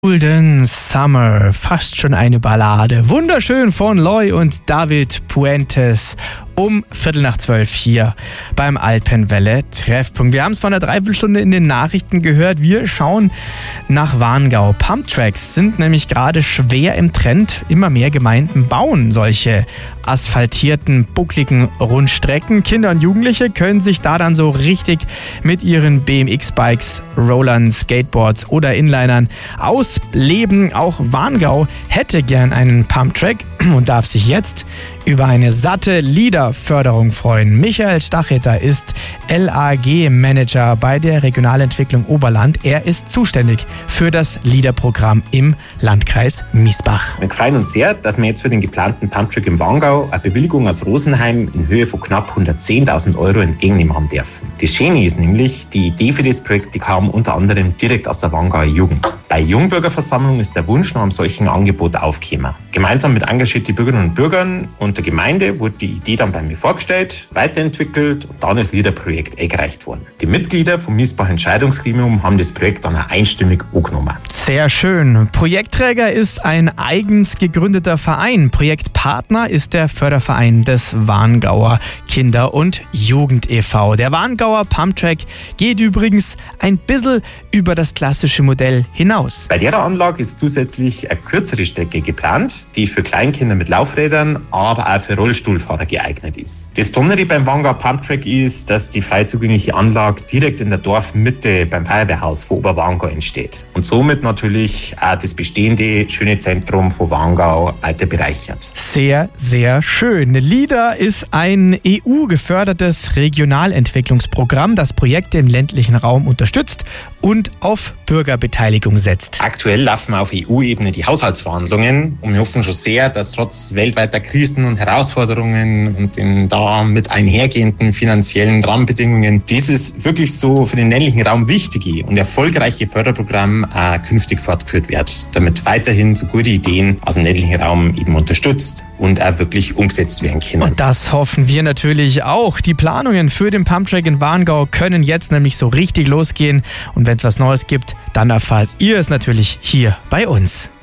Golden Summer, fast schon eine Ballade. Wunderschön von Loy und David Puentes um 11:45 hier beim Alpenwelle Treffpunkt. Wir haben es vor einer Dreiviertelstunde in den Nachrichten gehört. Wir schauen nach Warngau. Pumptracks sind nämlich gerade schwer im Trend. Immer mehr Gemeinden bauen solche asphaltierten, buckligen Rundstrecken. Kinder und Jugendliche können sich da dann so richtig mit ihren BMX-Bikes, Rollern, Skateboards oder Inlinern ausleben. Auch Warngau hätte gern einen Pumptrack und darf sich jetzt über eine satte LEADER-Förderung freuen. Michael Stacheter ist LAG-Manager bei der Regionalentwicklung Oberland. Er ist zuständig für das LEADER-Programm im Landkreis Miesbach. Wir freuen uns sehr, dass wir jetzt für den geplanten Pumptrack im Warngau eine Bewilligung aus Rosenheim in Höhe von knapp 110.000 € entgegennehmen haben dürfen. Das Schöne ist nämlich, die Idee für das Projekt, die kam unter anderem direkt aus der Warngauer Jugend. Bei Jungbürgerversammlung ist der Wunsch nach einem solchen Angebot aufgekommen. Gemeinsam mit engagierten Bürgerinnen und Bürgern und der Gemeinde wurde die Idee dann bei mir vorgestellt, weiterentwickelt und dann ist LEADER-Projekt eingereicht worden. Die Mitglieder vom Miesbach Entscheidungsgremium haben das Projekt dann auch einstimmig angenommen. Sehr schön. Projektträger ist ein eigens gegründeter Verein. Projektpartner ist der Förderverein des Warngauer Kinder- und Jugend e.V. Der Warngauer Pumptrack geht übrigens ein bisschen über das klassische Modell hinaus. Bei der Anlage ist zusätzlich eine kürzere Strecke geplant, die für Kleinkinder mit Laufrädern, aber auch für Rollstuhlfahrer geeignet ist. Das Besondere beim Warngauer Pumptrack ist, dass die frei zugängliche Anlage direkt in der Dorfmitte beim Feuerwehrhaus von Oberwarngau entsteht und somit natürlich auch das bestehende schöne Zentrum von Warngau weiter bereichert. Sehr, sehr schön. LEADER ist ein EU-gefördertes Regionalentwicklungsprogramm, das Projekte im ländlichen Raum unterstützt und auf Bürgerbeteiligung setzt. Aktuell laufen auf EU-Ebene die Haushaltsverhandlungen und wir hoffen schon sehr, dass trotz weltweiter Krisen und Herausforderungen und den damit einhergehenden finanziellen Rahmenbedingungen dieses wirklich so für den ländlichen Raum wichtige und erfolgreiche Förderprogramm künftig fortgeführt wird, damit weiterhin so gute Ideen aus dem ländlichen Raum eben unterstützt und auch wirklich umgesetzt werden können. Und das hoffen wir natürlich auch. Die Planungen für den Pumptrack in Warngau können jetzt nämlich so richtig losgehen und wenn es was Neues gibt, dann erfahrt ihr es natürlich hier bei uns.